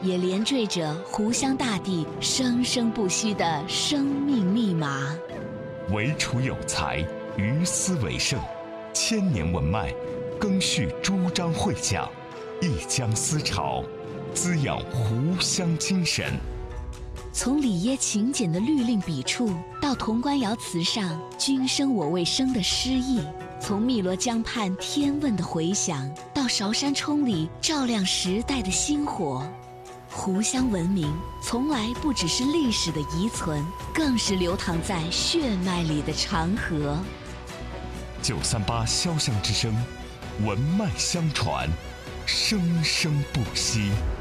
也连缀着湖湘大地生生不息的生命密码。 惟楚有才，于斯为盛，千年文脉，更续朱张会讲，一江思潮，滋养湖湘精神。 从里耶勤俭的律令笔触，到潼关窑瓷上君生我未生的诗意；从汨罗江畔天问的回响，到韶山冲里照亮时代的星火。湖湘文明从来不只是历史的遗存，更是流淌在血脉里的长河。 938潇湘之声，文脉相传，生生不息。